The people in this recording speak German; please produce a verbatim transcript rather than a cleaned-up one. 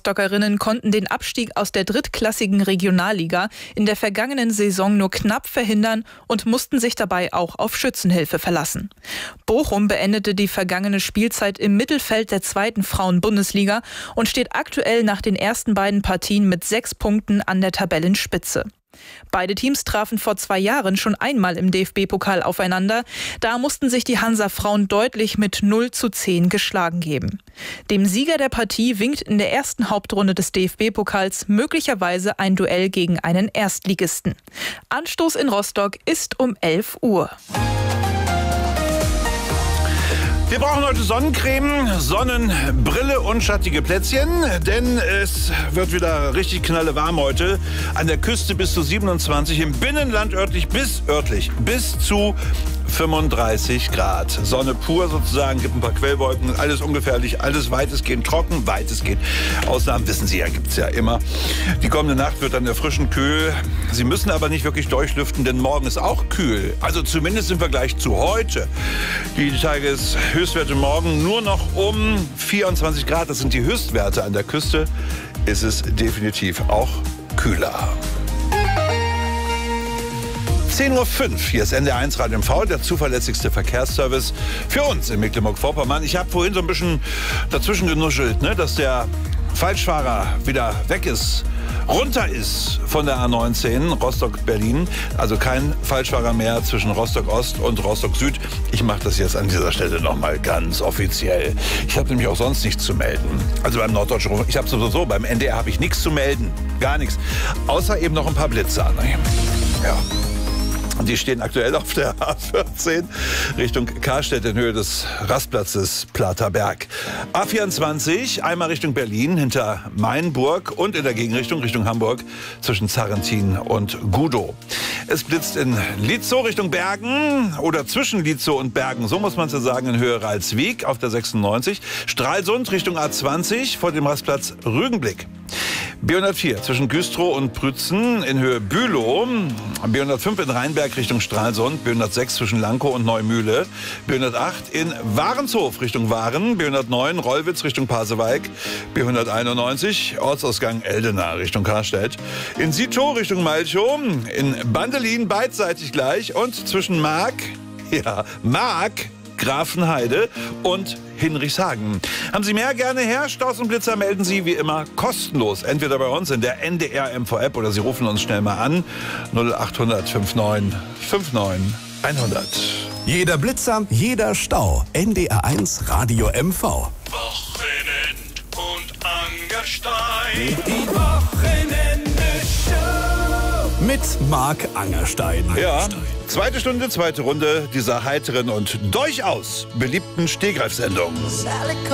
Rostockerinnen konnten den Abstieg aus der drittklassigen Regionalliga in der vergangenen Saison nur knapp verhindern und mussten sich dabei auch auf Schützenhilfe verlassen. Bochum beendete die vergangene Spielzeit im Mittelfeld der zweiten Frauen-Bundesliga und steht aktuell nach den ersten beiden Partien mit sechs Punkten an der Tabellenspitze. Beide Teams trafen vor zwei Jahren schon einmal im D F B-Pokal aufeinander. Da mussten sich die Hansa-Frauen deutlich mit null zu zehn geschlagen geben. Dem Sieger der Partie winkt in der ersten Hauptrunde des D F B-Pokals möglicherweise ein Duell gegen einen Erstligisten. Anstoß in Rostock ist um elf Uhr. Wir brauchen heute Sonnencreme, Sonnenbrille und schattige Plätzchen, denn es wird wieder richtig knallewarm heute. An der Küste bis zu siebenundzwanzig, im Binnenland örtlich bis örtlich bis zu fünfunddreißig Grad. Sonne pur sozusagen, gibt ein paar Quellwolken, alles ungefährlich, alles weitestgehend trocken, weitestgehend. Ausnahmen wissen Sie ja, gibt es ja immer. Die kommende Nacht wird dann erfrischend kühl. Sie müssen aber nicht wirklich durchlüften, denn morgen ist auch kühl. Also zumindest im Vergleich zu heute. Die Tageshöchstwerte morgen nur noch um vierundzwanzig Grad. Das sind die Höchstwerte. An der Küste ist es definitiv auch kühler. zehn Uhr fünf, hier ist N D R eins Radio M V, der zuverlässigste Verkehrsservice für uns in Mecklenburg-Vorpommern. Ich habe vorhin so ein bisschen dazwischen genuschelt, ne, dass der Falschfahrer wieder weg ist, runter ist von der A neunzehn Rostock-Berlin. Also kein Falschfahrer mehr zwischen Rostock-Ost und Rostock-Süd. Ich mache das jetzt an dieser Stelle nochmal ganz offiziell. Ich habe nämlich auch sonst nichts zu melden. Also beim Norddeutschen Rundfunk, ich habe sowieso, beim N D R habe ich nichts zu melden. Gar nichts. Außer eben noch ein paar Blitzer. Ja. Die stehen aktuell auf der A vierzehn Richtung Karstedt in Höhe des Rastplatzes Platerberg. A vierundzwanzig einmal Richtung Berlin hinter Mainburg und in der Gegenrichtung Richtung Hamburg zwischen Zarrentin und Gudow. Es blitzt in Lietzow Richtung Bergen oder zwischen Lietzow und Bergen, so muss man es ja sagen, in Höhe Ralswiek auf der sechsundneunzig. Stralsund Richtung A zwanzig vor dem Rastplatz Rügenblick. B hundertvier zwischen Güstrow und Prützen in Höhe Bülow, B hundertfünf in Rheinberg Richtung Stralsund, B hundertsechs zwischen Lankow und Neumühle, B hundertacht in Warenshof Richtung Waren, B hundertneun Rollwitz Richtung Pasewalk, B hunderteinundneunzig Ortsausgang Eldena Richtung Karstedt, in Sietow Richtung Malchow, in Bandelin beidseitig gleich und zwischen Mark, ja, Mark, Grafenheide und Hinrichshagen. Haben Sie mehr, gerne her. Staus und Blitzer melden Sie wie immer kostenlos. Entweder bei uns in der N D R M V-App oder Sie rufen uns schnell mal an. null acht hundert neunundfünfzig neunundfünfzig hundert. Jeder Blitzer, jeder Stau. N D R eins Radio M V. Wochenend und Angerstein. Die Wochenende-Show. Mit Marc Angerstein. Ja, zweite Stunde, zweite Runde dieser heiteren und durchaus beliebten Stehgreifsendung.